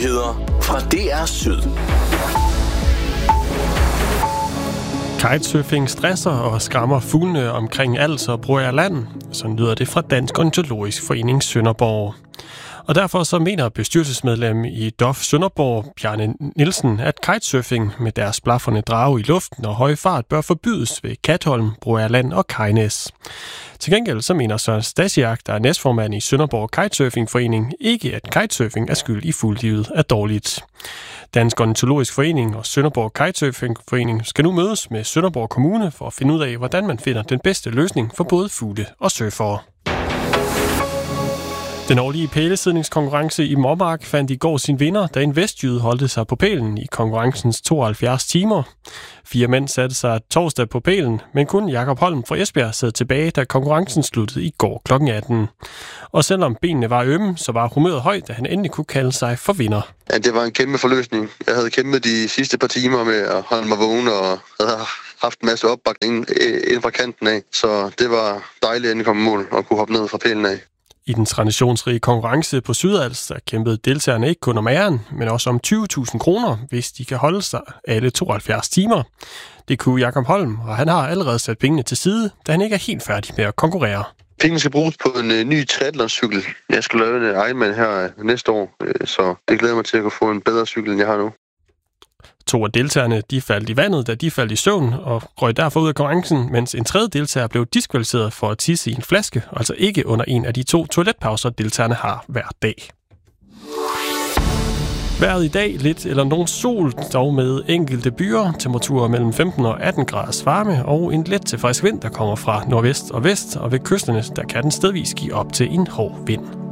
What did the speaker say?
Nyheder fra DR Syd. Kitesurfing stresser og skræmmer fuglene omkring Als og Broager Land. Sådan lyder det fra Dansk Ornitologisk Forening Sønderborg. Og derfor så mener bestyrelsesmedlem i DOF Sønderborg, Bjarne Nielsen, at kitesurfing med deres blafferne drage i luften og høje fart bør forbydes ved Katholm, Broager Land og Kajnæs. Til gengæld så mener Søren Stasiak, der er næstformand i Sønderborg Kitesurfingforening, ikke at kitesurfing er skyld i fuglelivet er dårligt. Dansk Ornitologisk Forening og Sønderborg Kitesurfingforening skal nu mødes med Sønderborg Kommune for at finde ud af, hvordan man finder den bedste løsning for både fugle og surfere. Den årlige pælesidningskonkurrence i Mårmark fandt i går sin vinder, da en vestjyde holdte sig på pælen i konkurrencens 72 timer. 4 mænd satte sig torsdag på pælen, men kun Jakob Holm fra Esbjerg sad tilbage, da konkurrencen sluttede i går kl. 18. Og selvom benene var ømme, så var humøret højt, da han endelig kunne kalde sig for vinder. Ja, det var en kæmpe forløsning. Jeg havde kæmpet de sidste par timer med at holde mig vågen og havde haft en masse opbakning ind fra kanten af. Så det var dejligt, at endelig komme i mål og kunne hoppe ned fra pælen af. I den traditionsrige konkurrence på Sydals, der kæmpede deltagerne ikke kun om æren, men også om 20.000 kroner, hvis de kan holde sig alle 72 timer. Det kunne Jakob Holm, og han har allerede sat pengene til side, da han ikke er helt færdig med at konkurrere. Pengene skal bruges på en ny triathloncykel. Jeg skal lave en Ironman her næste år, så det glæder mig til at kunne få en bedre cykel, end jeg har nu. 2 af deltagerne de faldt i vandet, da de faldt i søvn og røg derfor ud af konkurrencen, mens en tredje deltager blev diskvalificeret for at tisse i en flaske, altså ikke under en af de 2 toiletpauser, deltagerne har hver dag. Vejret i dag lidt eller nogen sol, dog med enkelte byer, temperaturer mellem 15 og 18 graders varme og en let til frisk vind, der kommer fra nordvest og vest, og ved kysterne der kan den stedvis give op til en hård vind.